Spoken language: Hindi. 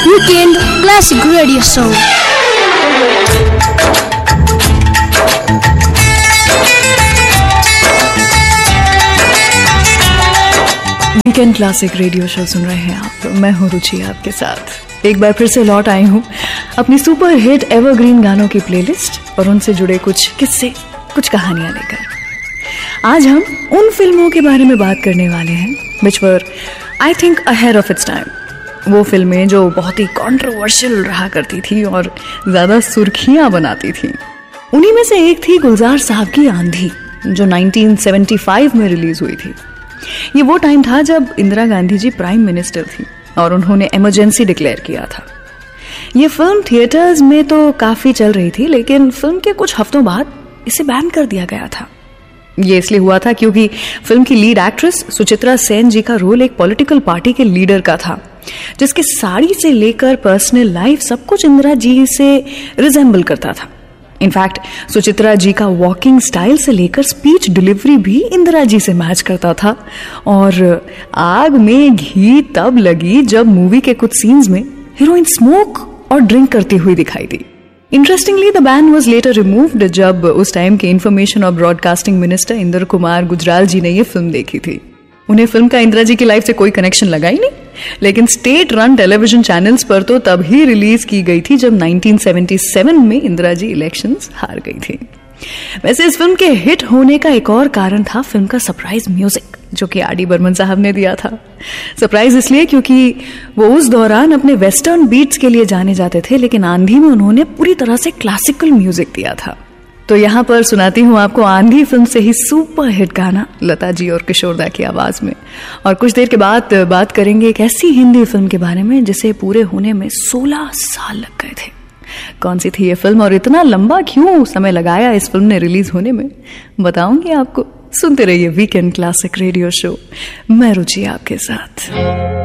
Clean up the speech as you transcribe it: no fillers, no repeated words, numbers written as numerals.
Weekend Classic Radio Show. Weekend classic radio show सुन रहे हैं आप। मैं हूँ रुचि आपके साथ। एक बार फिर से लौट आई हूँ अपनी सुपर हिट एवरग्रीन गानों की प्लेलिस्ट और उनसे जुड़े कुछ किस्से, कुछ कहानियां लेकर। आज हम उन फिल्मों के बारे में बात करने वाले हैं which were I think ahead of its time। वो फिल्में जो बहुत ही कंट्रोवर्शियल रहा करती थी और ज्यादा सुर्खियां बनाती थी। उन्हीं में से एक थी गुलजार साहब की आंधी, जो 1975 में रिलीज हुई थी। ये वो टाइम था जब इंदिरा गांधी जी प्राइम मिनिस्टर थी और उन्होंने इमरजेंसी डिक्लेयर किया था। ये फिल्म थिएटर्स में तो काफी चल रही थी, लेकिन फिल्म के कुछ हफ्तों बाद इसे बैन कर दिया गया था। ये इसलिए हुआ था क्योंकि फिल्म की लीड एक्ट्रेस सुचित्रा सेन जी का रोल एक पॉलिटिकल पार्टी के लीडर का था, जिसके साड़ी से लेकर पर्सनल लाइफ सब कुछ इंदिरा जी से रिजेंबल करता था। इनफैक्ट सुचित्रा जी का वॉकिंग स्टाइल से लेकर स्पीच डिलीवरी भी इंदिरा जी से मैच करता था। और आग में घी तब लगी जब मूवी के कुछ सीन्स में हीरोइन स्मोक और ड्रिंक करती हुई दिखाई दी। Interestingly the ban was later removed जब उस टाइम के इंफॉर्मेशन और ब्रॉडकास्टिंग मिनिस्टर इंदर कुमार गुजराल जी ने ये फिल्म देखी थी। उन्हें फिल्म का इंदिरा जी की लाइफ से कोई कनेक्शन लगा ही नहीं, लेकिन स्टेट रन टेलीविजन चैनल्स पर तो तभी रिलीज की गई थी जब 1977 में इंदिरा जी इलेक्शंस हार गई थी। वैसे इस फिल्म के हिट होने का एक और कारण था फिल्म का सरप्राइज म्यूजिक, जो कि आर डी बर्मन साहब ने दिया था। सरप्राइज इसलिए क्योंकि वो उस दौरान अपने वेस्टर्न बीट्स के लिए जाने जाते थे, लेकिन आंधी में उन्होंने पूरी तरह से क्लासिकल म्यूजिक दिया था। तो यहाँ पर सुनाती हूँ आपको आंधी फिल्म से ही सुपर हिट गाना लता जी और किशोरदा की आवाज में। और कुछ देर के बाद बात करेंगे एक ऐसी हिंदी फिल्म के बारे में जिसे पूरे होने में 16 साल लग गए थे। कौन सी थी ये फिल्म और इतना लंबा क्यों समय लगाया इस फिल्म ने रिलीज होने में, बताऊंगी आपको। सुनते रहिए वीकेंड क्लासिक रेडियो शो। मैं रुचि आपके साथ।